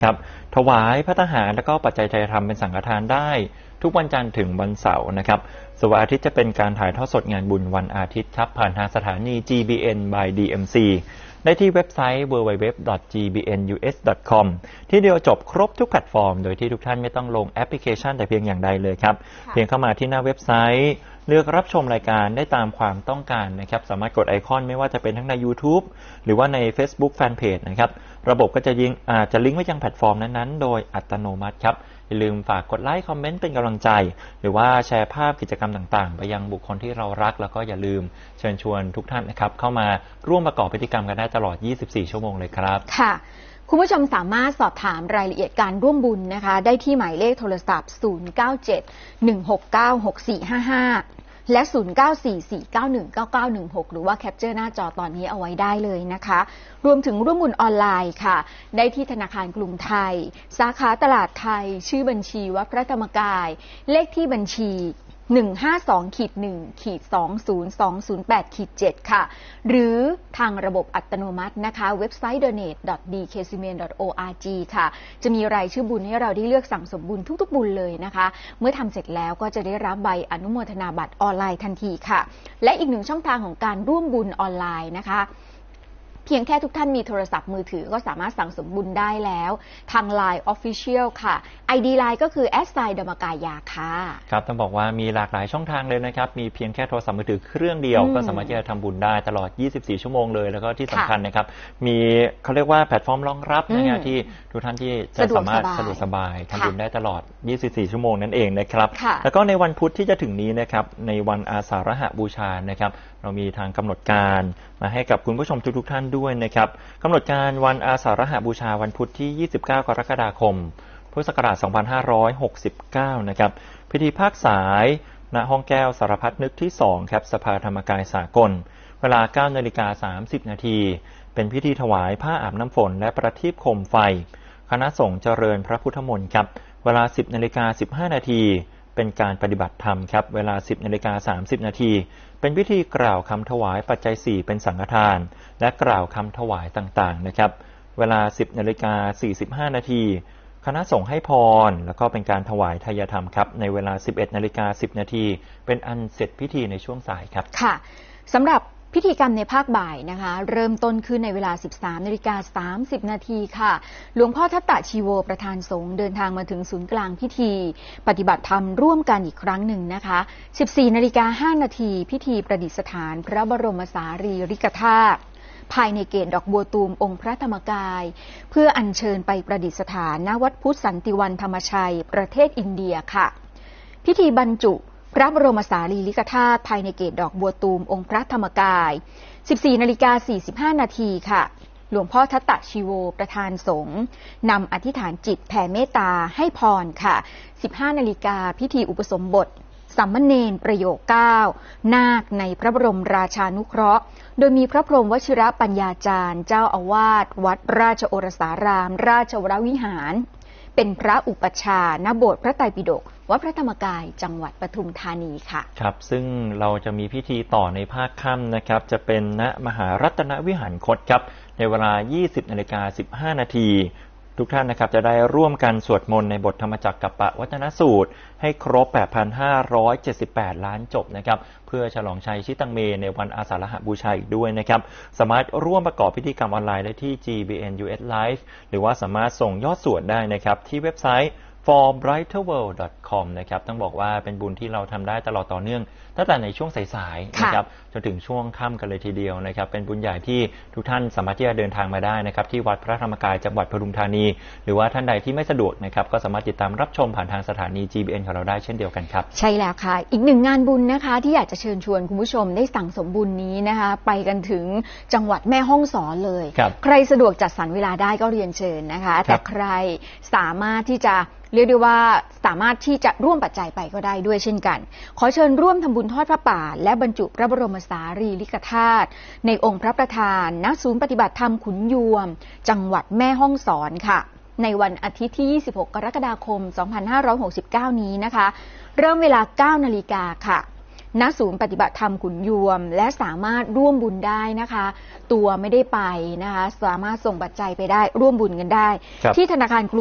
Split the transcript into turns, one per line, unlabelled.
ครับถวายพระทหารและก็ปัจจัยไตรธรรมเป็นสังฆทานได้ทุกวันจันทร์ถึงวันเสาร์นะครับส่วนวันอาทิตย์จะเป็นการถ่ายทอดสดงานบุญวันอาทิตย์ครับผ่านทางสถานี GBN by DMC ได้ที่เว็บไซต์ www.gbnus.com ที่เดียวจบครบทุกแพลตฟอร์มโดยที่ทุกท่านไม่ต้องลงแอปพลิเคชันแต่เพียงอย่างใดเลยครับเพียงเข้ามาที่หน้าเว็บไซต์เลือกรับชมรายการได้ตามความต้องการนะครับสามารถกดไอคอนไม่ว่าจะเป็นทั้งใน YouTube หรือว่าใน Facebook Fanpage นะครับระบบก็จะลิงก์ไว้ยังแพลตฟอร์มนั้นๆโดยอัตโนมัติครับอย่าลืมฝากกดไลค์คอมเมนต์เป็นกำลังใจหรือว่าแชร์ภาพกิจกรรมต่างๆไปยังบุคคลที่เรารักแล้วก็อย่าลืมเชิญชวนทุกท่านนะครับเข้ามาร่วมประกอบพิธีกรรมกันได้ตลอด24ชั่วโมงเลยครับ
ค่ะคุณผู้ชมสามารถสอบถามรายละเอียดการร่วมบุญนะคะได้ที่หมายเลขโทรศัพท์0971696455และ 0944919916 หรือว่าแคปเจอร์หน้าจอตอนนี้เอาไว้ได้เลยนะคะรวมถึงร่วมบุญออนไลน์ค่ะได้ที่ธนาคารกรุงไทยสาขาตลาดไทยชื่อบัญชีวัดพระธรรมกายเลขที่บัญชี152-1-20208-7 ค่ะหรือทางระบบอัตโนมัตินะคะเว็บไซต์ donate.dkcmn.org ค่ะจะมีรายชื่อบุญให้เราได้เลือกสั่งสมบุญทุกๆบุญเลยนะคะเมื่อทำเสร็จแล้วก็จะได้รับใบอนุโมทนาบัตรออนไลน์ทันทีค่ะและอีกหนึ่งช่องทางของการร่วมบุญออนไลน์นะคะเพียงแค่ทุกท่านมีโทรศัพท์มือถือก็สามารถสั่งสมบุญได้แล้วทาง LINE Official ค่ะ ID LINE ก็คือ @ดมกายาค่ะ
ครับต้องบอกว่ามีหลากหลายช่องทางเลยนะครับมีเพียงแค่โทรศัพท์มือถือเครื่องเดียวก็สามารถที่จะทำบุญได้ตลอด24ชั่วโมงเลยแล้วก็ที่สำคัญนะครับมีเขาเรียกว่าแพลตฟอร์มรองรับนะที่ทุกท่านที่จะสามารถสะดวกสบายทำบุญได้ตลอด24ชั่วโมงนั่นเองนะครับแล้วก็ในวันพุธที่จะถึงนี้นะครับในวันอาสาฬหบูชานะครับเรามีทางกำหนดการมาให้กับคุณผู้ชมทุกท่านด้วยนะครับกำหนดการวันอาสาฬหบูชาวันพุธที่29กรกฎาคมพุทธศักราช2569นะครับพิธีภาคสายณห้องแก้วสารพัดนึกที่2ครับสภาธรรมกายสากลเวลา 9:30 น.เป็นพิธีถวายผ้าอาบน้ำฝนและประทีปโคมไฟคณะสงฆ์เจริญพระพุทธมนต์ครับเวลา 10:15 น.เป็นการปฏิบัติธรรมครับเวลา 10:30 น.เป็นพิธีกล่าวคำถวายปัจจัย4เป็นสังฆทานและกล่าวคำถวายต่างๆนะครับเวลา 10:45 น.คณะสงฆ์ให้พรแล้วก็เป็นการถวายทายธรรมครับในเวลา 11:10 น.เป็นอันเสร็จพิธีในช่วงสายครับ
ค่ะสำหรับพิธีกรรมในภาคบ่ายนะคะเริ่มต้นขึ้นในเวลา 13:30 น.ค่ะหลวงพ่อทัตตชีโวประธานสงฆ์เดินทางมาถึงศูนย์กลางพิธีปฏิบัติธรรมร่วมกันอีกครั้งหนึ่งนะคะ 14:05 น.พิธีประดิษฐานพระบรมสารีริกธาตุภายในเกศดอกบัวตูมองค์พระธรรมกายเพื่ออัญเชิญไปประดิษฐานณวัดพุทธสันติวันธรรมชัยประเทศอินเดียค่ะพิธีบรรจุพระบรมสารีริกธาตุภายในเกศดอกบัวตูมองค์พระธรรมกาย 14:45 น.ค่ะหลวงพ่อทัตตชีโวประธานสงฆ์นำอธิษฐานจิตแผ่เมตตาให้พรค่ะ 15:00 น.พิธีอุปสมบทสามเณรประโยค 9นาคในพระบรมราชานุเคราะห์โดยมีพระพรหมวชิรปัญญาจารย์เจ้าอาวาสวัดราชโอรสารามราชวรวิหารเป็นพระอุปัชฌาย์ณโบสถ์พระไตรปิฎกวัดพระธรรมกายจังหวัดปทุมธานีค่ะ
ครับซึ่งเราจะมีพิธีต่อในภาคค่ำนะครับจะเป็นณมหารัตนวิหารคตครับในเวลา 20:15 น.ทุกท่านนะครับจะได้ร่วมกันสวดมนต์ในบทธรรมจักรกัปปวัตนสูตรให้ครบ 8,578 ล้านจบนะครับเพื่อฉลองชัยชิตังเมในวันอาสาฬหบูชาอีกด้วยนะครับสามารถร่วมประกอบพิธีกรรมออนไลน์ได้ที่ GBNUS Live หรือว่าสามารถส่งยอดสวดได้นะครับที่เว็บไซต์ forbrighterworld.com นะครับต้องบอกว่าเป็นบุญที่เราทำได้ตลอดต่อเนื่องตั้งแต่ในช่วงสายๆนะครับจนถึงช่วงค่ำกันเลยทีเดียวนะครับเป็นบุญใหญ่ที่ทุกท่านสามารถที่จะเดินทางมาได้นะครับที่วัดพระธรรมกายจังหวัดปทุมธานีหรือว่าท่านใดที่ไม่สะดวกนะครับก็สามารถติดตามรับชมผ่านทางสถานี GBN ของเราได้เช่นเดียวกันครับ
ใช่แล้วค่ะอีกหนึ่งงานบุญนะคะที่อยากจะเชิญชวนคุณผู้ชมได้สั่งสมบุญนี้นะคะไปกันถึงจังหวัดแม่ฮ่องสอนเลยใครสะดวกจัดสรรเวลาได้ก็เรียนเชิญนะคะแต่ใครสามารถที่จะเรียกได้ว่าสามารถที่จะร่วมปัจจัยไปก็ได้ด้วยเช่นกันขอเชิญร่วมทำบุญทอดพระป่าและบรรจุพระบรมสารีริกธาตุในองค์พระประธานณศูนย์ปฏิบัติธรรมขุนยวมจังหวัดแม่ฮ่องสอนค่ะในวันอาทิตย์ที่ 26 กรกฎาคม 2569 นี้นะคะเริ่มเวลา 9 นาฬิกาค่ะณศูนย์ปฏิบัติธรรมขุนยวมและสามารถร่วมบุญได้นะคะ ตัวไม่ได้ไปนะคะสามารถส่งปัจจัยไปได้ร่วมบุญกันได้ที่ธนาคารกรุง